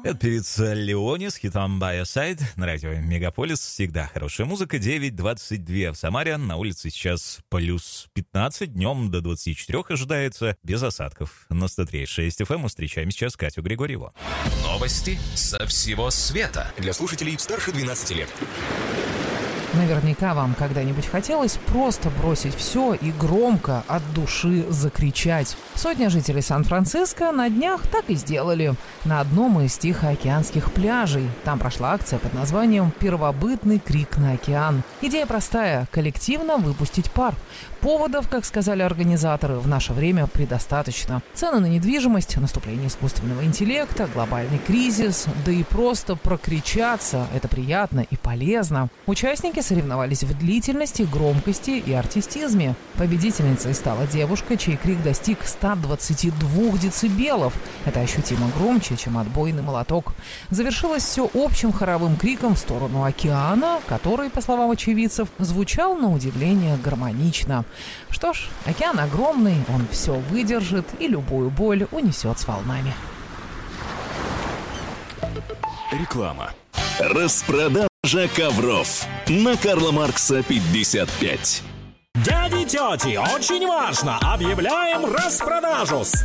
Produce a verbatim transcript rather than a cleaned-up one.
Это певица Леони с хитом «By Your Side» на радио Мегаполис. Всегда хорошая музыка. девять двадцать два в Самаре. На улице сейчас плюс пятнадцать. Днем до двадцати четырёх ожидается без осадков. На сто три и шесть эф эм мы встречаем сейчас Катю Григорьеву. Новости со всего света. Для слушателей старше двенадцати лет. Наверняка вам когда-нибудь хотелось просто бросить все и громко от души закричать. Сотня жителей Сан-Франциско на днях так и сделали. На одном из тихоокеанских пляжей. Там прошла акция под названием «Первобытный крик на океан». Идея простая – коллективно выпустить пар. Поводов, как сказали организаторы, в наше время предостаточно. Цены на недвижимость, наступление искусственного интеллекта, глобальный кризис, да и просто прокричаться – это приятно и полезно. Участники соревновались в длительности, громкости и артистизме. Победительницей стала девушка, чей крик достиг ста двадцати двух децибелов. Это ощутимо громче, чем отбойный молоток. Завершилось все общим хоровым криком в сторону океана, который, по словам очевидцев, звучал на удивление гармонично. Что ж, океан огромный, он все выдержит и любую боль унесет с волнами. Реклама. Распродажа ковров на Карла Маркса пятьдесят пять. Дяди и тети, очень важно! Объявляем распродажу!